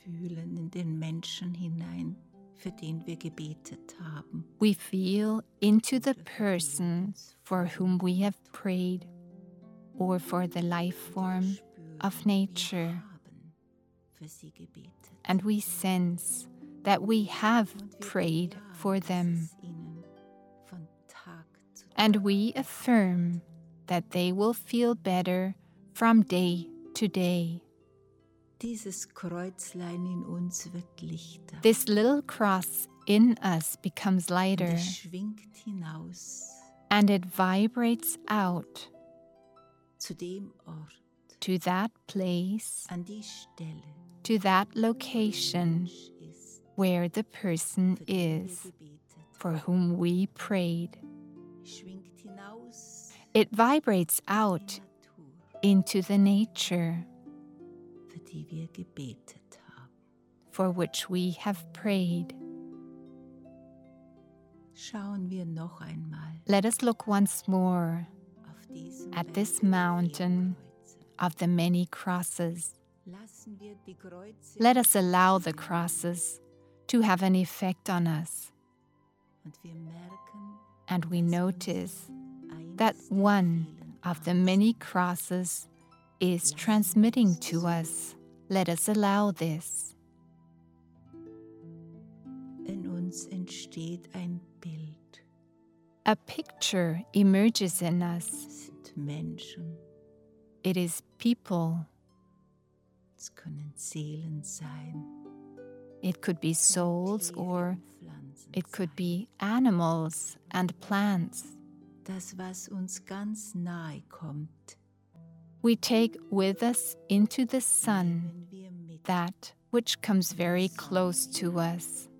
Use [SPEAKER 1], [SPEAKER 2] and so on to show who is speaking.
[SPEAKER 1] fühlen in den Menschen hinein, für den wir gebetet haben.
[SPEAKER 2] We feel into the person for whom we have prayed, or for the life form of nature,
[SPEAKER 1] Wir haben für sie gebetet.
[SPEAKER 2] and we sense that we have
[SPEAKER 1] Und wir
[SPEAKER 2] prayed
[SPEAKER 1] bejahen,
[SPEAKER 2] for
[SPEAKER 1] dass
[SPEAKER 2] them,
[SPEAKER 1] es ihnen von Tag zu
[SPEAKER 2] and we affirm that they will feel better from day to day.
[SPEAKER 1] Dieses Kreuzlein in uns wird lichter.
[SPEAKER 2] This little cross in us becomes
[SPEAKER 1] Und
[SPEAKER 2] lighter,
[SPEAKER 1] es schwingt hinaus
[SPEAKER 2] and it vibrates out
[SPEAKER 1] zu dem Ort,
[SPEAKER 2] to that place,
[SPEAKER 1] an die Stelle,
[SPEAKER 2] to that
[SPEAKER 1] wo
[SPEAKER 2] location
[SPEAKER 1] Mensch ist,
[SPEAKER 2] where the person
[SPEAKER 1] für den wir
[SPEAKER 2] is,
[SPEAKER 1] gebetet.
[SPEAKER 2] for whom we prayed.
[SPEAKER 1] Schwingt hinaus
[SPEAKER 2] It vibrates
[SPEAKER 1] in
[SPEAKER 2] out
[SPEAKER 1] die Natur,
[SPEAKER 2] into the nature
[SPEAKER 1] für die wir gebetet haben.
[SPEAKER 2] for which we have prayed.
[SPEAKER 1] Schauen wir noch einmal
[SPEAKER 2] Let us look once more
[SPEAKER 1] auf diesen
[SPEAKER 2] at
[SPEAKER 1] Berg
[SPEAKER 2] this
[SPEAKER 1] der
[SPEAKER 2] mountain
[SPEAKER 1] Kreuze.
[SPEAKER 2] of the many crosses.
[SPEAKER 1] Lassen wir die Kreuze
[SPEAKER 2] Let us allow the crosses to have an effect on us,
[SPEAKER 1] und wir merken,
[SPEAKER 2] and we
[SPEAKER 1] dass
[SPEAKER 2] notice
[SPEAKER 1] uns eines
[SPEAKER 2] that
[SPEAKER 1] der
[SPEAKER 2] one
[SPEAKER 1] vielen
[SPEAKER 2] of the many crosses is transmitting to us. Let us allow this.
[SPEAKER 1] in uns entsteht ein Bild.
[SPEAKER 2] A picture emerges in us.
[SPEAKER 1] Es sind Menschen,
[SPEAKER 2] It is people.
[SPEAKER 1] es können Seelen sein,
[SPEAKER 2] It could be souls,
[SPEAKER 1] Tiere
[SPEAKER 2] or
[SPEAKER 1] und Pflanzen
[SPEAKER 2] it could
[SPEAKER 1] sein.
[SPEAKER 2] be animals and plants.
[SPEAKER 1] Das, was uns ganz nahe kommt,
[SPEAKER 2] We take with us into the sun
[SPEAKER 1] nehmen wir mit.
[SPEAKER 2] that which comes very close to us.